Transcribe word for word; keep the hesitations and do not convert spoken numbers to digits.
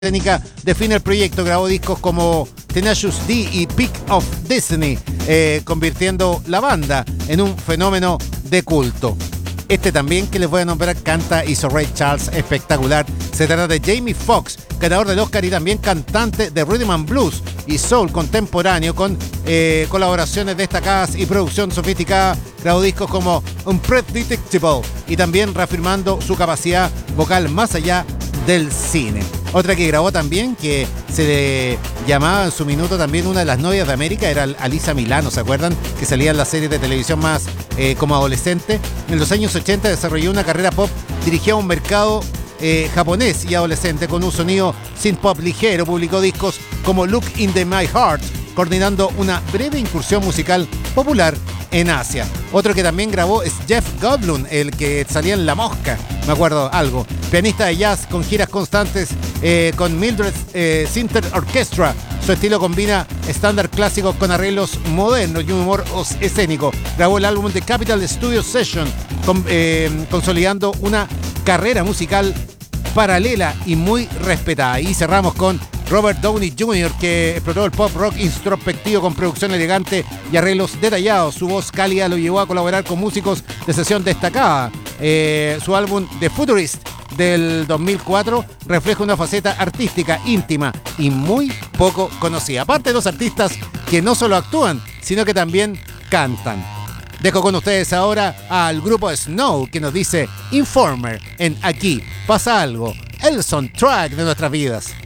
técnica define el proyecto. Grabó discos como Tenacious D y Peak of Destiny, eh, convirtiendo la banda en un fenómeno de culto. Este también que les voy a nombrar canta Hizo Ray Charles, espectacular. Se trata de Jamie Foxx, ganador del Oscar y también cantante de Rhythm and Blues y Soul contemporáneo, con eh, colaboraciones destacadas y producción sofisticada. Grabó discos como Unpredictable y también reafirmando su capacidad vocal más allá del cine. Otra que grabó también, que se le llamaba en su minuto también una de las novias de América, era Alisa Milano, ¿se acuerdan? Que salía en las series de televisión más eh, como adolescente. En los años ochenta desarrolló una carrera pop dirigida a un mercado eh, japonés y adolescente con un sonido synth pop ligero. Publicó discos como Look into My Heart, coordinando una breve incursión musical popular en Asia. Otro que también grabó es Jeff Goldblum, el que salía en La Mosca, me acuerdo algo. Pianista de jazz con giras constantes eh, con Mildred eh, Sinter Orchestra. Su estilo combina estándar clásicos con arreglos modernos y un humor escénico. Grabó el álbum The Capital Studio Session, con, eh, consolidando una carrera musical paralela y muy respetada. Y cerramos con Robert Downey junior, que exploró el pop rock introspectivo con producción elegante y arreglos detallados. Su voz cálida lo llevó a colaborar con músicos de sesión destacada. Eh, su álbum The Futurist del dos mil cuatro refleja una faceta artística íntima y muy poco conocida. Aparte de los artistas que no solo actúan, sino que también cantan. Dejo con ustedes ahora al grupo Snow, que nos dice Informer en Aquí Pasa Algo, el soundtrack de nuestras vidas.